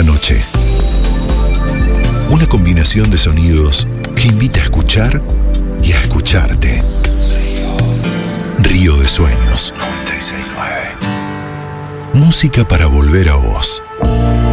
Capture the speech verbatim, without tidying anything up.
noche. Una combinación de sonidos que invita a escuchar y a escucharte. Río de Sueños noventa y seis punto nueve. Música para volver a vos.